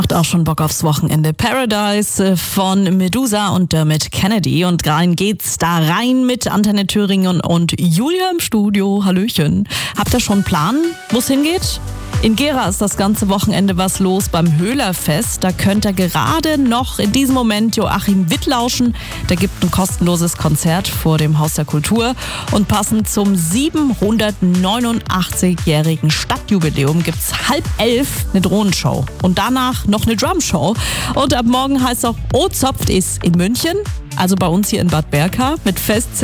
Macht auch schon Bock aufs Wochenende. Paradise von Medusa und Dermot Kennedy. Und rein geht's da rein mit Antenne Thüringen und Julia im Studio. Hallöchen. Habt ihr schon einen Plan, wo es hingeht? In Gera ist das ganze Wochenende was los beim Höhlerfest. Da könnt ihr gerade noch in diesem Moment Joachim Witt lauschen. Der gibt ein kostenloses Konzert vor dem Haus der Kultur. Und passend zum 789-jährigen Stadtjubiläum gibt's 10:30 eine Drohnenshow. Und danach noch eine Drumshow. Und ab morgen heißt es auch O-Zopft ist in München. Also bei uns hier in Bad Berka mit Fest